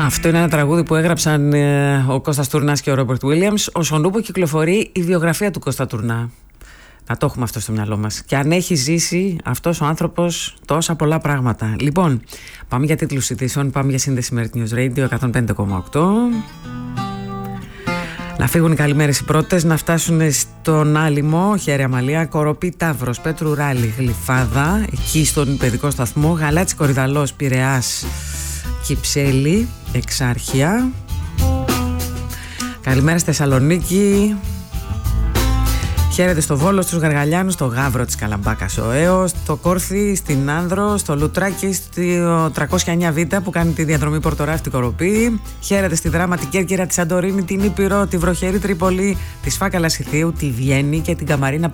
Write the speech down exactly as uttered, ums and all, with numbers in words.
Αυτό είναι ένα τραγούδι που έγραψαν ε, ο Κώστας Τουρνάς και ο Ρόμπερτ Βίλιαμς. Ως ο Νούπο κυκλοφορεί η βιογραφία του Κώστα Τουρνά. Να το έχουμε αυτό στο μυαλό μας. Και αν έχει ζήσει αυτός ο άνθρωπος τόσα πολλά πράγματα. Λοιπόν, πάμε για τίτλους ειδήσεων, πάμε για σύνδεση με News Radio εκατόν πέντε κόμμα οκτώ. Να φύγουν οι καλημέρες οι πρώτες, να φτάσουν στον Άλυμο, Χέρι Αμαλία, Κοροπή, Ταύρος, Πέτρου Ράλη, Γλυφάδα, εκεί στον παιδικό σταθμό, Γαλάτσι, Κορυδαλός, Πειραιάς, Κυψέλη, Εξάρχεια. Καλημέρα στη Θεσσαλονίκη. Χαίρετε στο Βόλο, στους Γαργαλιάνους, στο Γαύρο της Καλαμπάκας ο Έος, στο Κόρθι, στην Άνδρο, στο Λουτράκι, στο τριακόσια εννιά Β που κάνει τη διαδρομή Πορτοράφτη Κοροπή. Χαίρετε στη Δράμα, την Κέρκυρα, τη Σαντορίνη, την Ήπειρο, τη βροχερή Τρίπολη, τη Σφάκαλα Ιθίου, τη Βιέννη και την Καμαρίνα